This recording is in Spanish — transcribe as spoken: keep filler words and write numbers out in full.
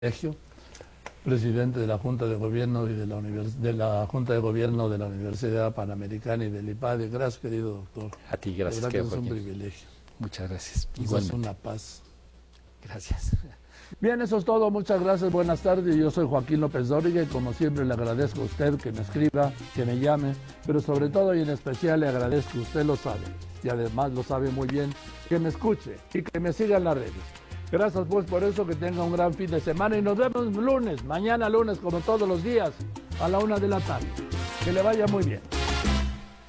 Privilegio, presidente de la Junta de Gobierno y de la, Univers de la Junta de Gobierno de la Universidad Panamericana y del IPADE. Gracias, querido doctor. A ti, gracias. Que es un privilegio. Muchas gracias. Igual. Es una paz. Gracias. Bien, eso es todo. Muchas gracias. Buenas tardes. Yo soy Joaquín López Dóriga y como siempre le agradezco a usted que me escriba, que me llame, pero sobre todo y en especial le agradezco, usted lo sabe, y además lo sabe muy bien, que me escuche y que me siga en las redes. Gracias pues por eso, que tenga un gran fin de semana y nos vemos lunes, mañana lunes como todos los días a la una de la tarde. Que le vaya muy bien.